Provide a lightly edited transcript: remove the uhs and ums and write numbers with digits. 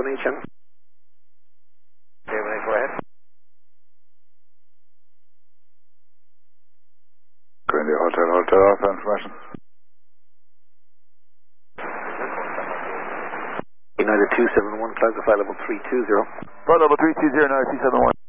HM. David, go ahead. India Hotel, Alpha information. United 271, flight level 320. Flight level 320, United 271.